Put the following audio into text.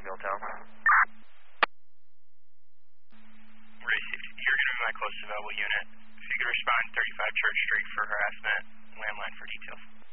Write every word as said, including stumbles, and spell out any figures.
Milltown. Race, you're going to be my closest available unit. If you could respond thirty-five Church Street for harassment, landline for details.